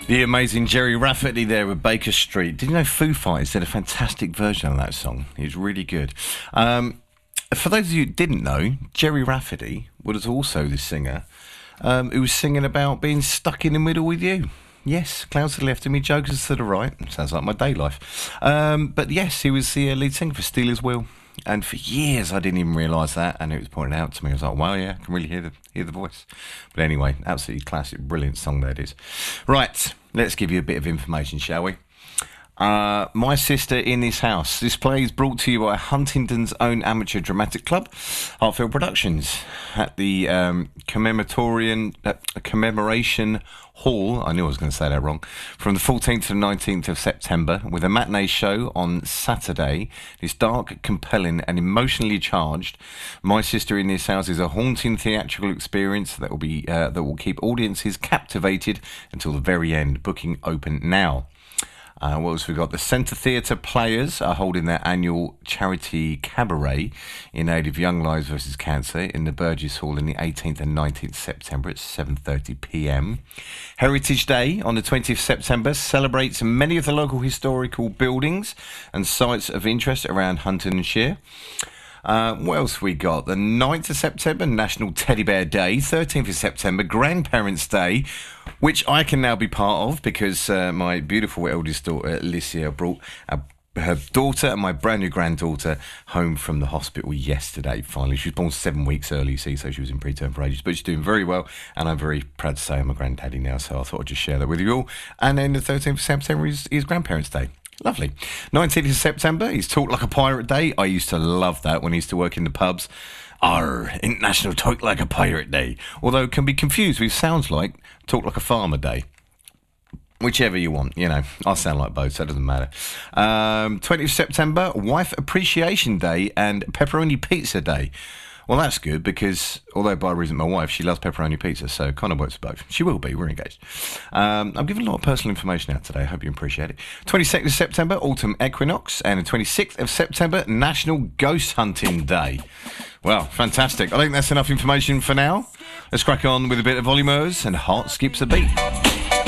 The amazing Jerry Rafferty there with Baker Street. Did you know Foo Fighters did a fantastic version of that song? It was really good. For those of you who didn't know, Jerry Rafferty was also the singer who was singing about being stuck in the middle with you. Yes, clouds to the left of me, jokers to the right. Sounds like my day life. But yes, he was the lead singer for Steelers Will. And for years I didn't even realise that, and it was pointed out to me. I was like, wow, yeah, I can really hear the voice. But anyway, absolutely classic, brilliant song that is. Right, let's give you a bit of information, shall we? My Sister in This House. This play is brought to you by Huntingdon's own amateur dramatic club, Hartfield Productions, at the Commemoration Hall. I knew I was going to say that wrong. From the 14th to the 19th of September, with a matinee show on Saturday. It's dark, compelling, and emotionally charged. My Sister in This House is a haunting theatrical experience that will keep audiences captivated until the very end. Booking open now. What else we got? The Centre Theatre Players are holding their annual charity cabaret in aid of Young Lives vs Cancer in the Burgess Hall in the 18th and 19th September at 7:30 p.m. Heritage Day on the 20th September celebrates many of the local historical buildings and sites of interest around Huntingdonshire. What else we got? The 9th of September, National Teddy Bear Day. 13th of September, Grandparents' Day, which I can now be part of because my beautiful eldest daughter, Alicia, brought her daughter and my brand new granddaughter home from the hospital yesterday, finally. She was born 7 weeks early, so she was in preterm for ages, but she's doing very well, and I'm very proud to say I'm a granddaddy now, so I thought I'd just share that with you all. And then the 13th of September is Grandparents' Day. Lovely. 19th of September is Talk Like a Pirate Day. I used to love that when I used to work in the pubs. International Talk Like a Pirate Day. Although it can be confused with sounds like Talk Like a Farmer Day. Whichever you want, I sound like both, so it doesn't matter. 20th of September, Wife Appreciation Day and Pepperoni Pizza Day. Well, that's good because, although Barbara isn't my wife, she loves pepperoni pizza, so it kind of works for both. She will be, we're engaged. I'm giving a lot of personal information out today. I hope you appreciate it. 22nd of September, Autumn Equinox, and the 26th of September, National Ghost Hunting Day. Well, fantastic. I think that's enough information for now. Let's crack on with a bit of Volumers and Heart Skips a Beat.